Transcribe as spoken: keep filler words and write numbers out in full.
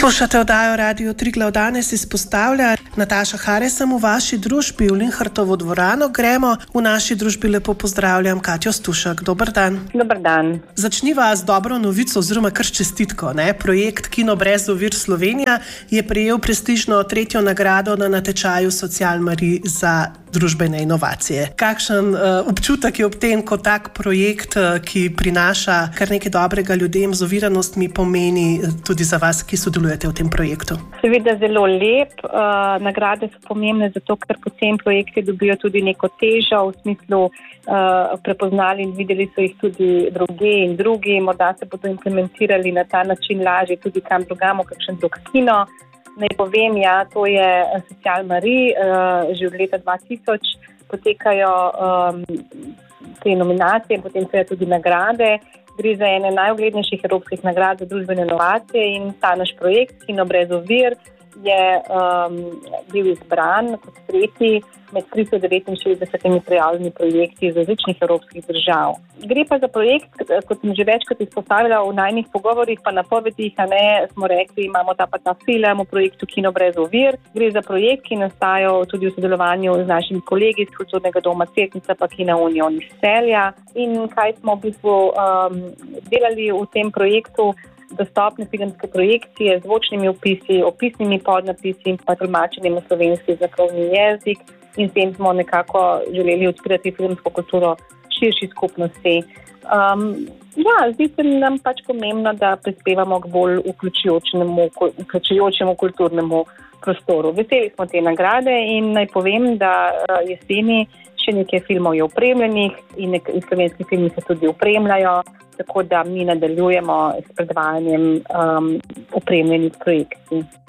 Poslušate oddajo Radio Triglav. Danes izpostavlja Nataša Hare. Sem v vaši družbi v Linhartovo dvorano. Gremo. V naši družbi lepo pozdravljam Katjo Stušek. Dober dan. Dober dan. Začniva z dobro novico oziroma kar s čestitko. Ne? Projekt Kino brez ovir Slovenija je prejel prestižno tretjo nagrado na natečaju Social Marie za družbene inovacije. Kakšen uh, občutek je ob tem, ko tak projekt, uh, ki prinaša kar nekaj dobrega ljudem z oviranostmi, pomeni uh, tudi za vas, ki sodelujete v tem projektu? Seveda zelo lep. Uh, nagrade so pomembne zato, ker potem projekti dobijo tudi neko težo v smislu uh, prepoznali in videli so jih tudi druge in drugi. Morda se bodo implementirali na ta način lažje tudi kam drugamo, kakšen drug kino. Naj povem, ja, to je Social Marie, uh, že od leta dva tisoč potekajo um, te nominacije in potem seveda tudi nagrade. Gre za ene najuglednejših evropskih nagrad za družbene inovacije in ta naš projekt Kino brez ovir je um, bil izbran kot tretji med tristo devetinšestdesetimi prijavljenimi projekti iz različnih evropskih držav. Gre pa za projekt, kot sem že večkrat izpostavila v najnih pogovorih, pa napovedih, a ne, smo rekli, imamo ta pa ta film v projektu Kino brez ovir. Gre za projekt, ki nastajal tudi v sodelovanju z našimi kolegi iz Kulturnega doma Cerknica pa Kina Union iz Celja. In kaj smo v bistvu um, delali v tem projektu? Dostopne filmske projekcije, zvočnimi opisi, opisnimi podnapisi in pa tolmačenjem v slovenski znakovni jezik. In s tem smo nekako želeli odpirati filmsko kulturo širši skupnosti. Um, ja, zdi se nam pač pomembno, da prispevamo k bolj vključujočemu, vključujočemu kulturnemu prostoru. Veseli smo te nagrade in naj povem, da jeseni še nekaj filmov je opremljenih in, nek- in slovenski filmi se tudi opremljajo, tako da mi nadaljujemo s predvajanjem um, opremljenih projekcij.